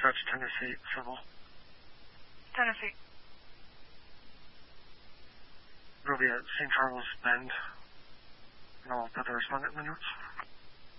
That's Tennessee Civil. Tennessee. We'll be at St. Charles Bend, and I'll put the respondent in the notes.